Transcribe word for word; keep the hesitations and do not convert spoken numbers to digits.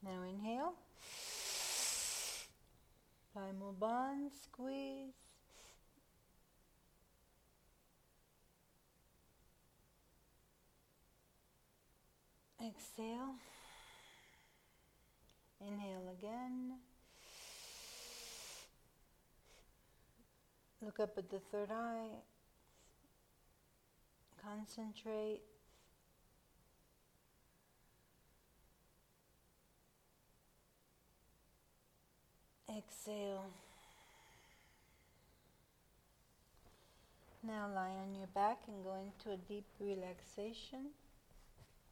Now inhale. Primal bond, squeeze. Exhale. Inhale again. Look up at the third eye. Concentrate. Exhale. Now lie on your back and go into a deep relaxation.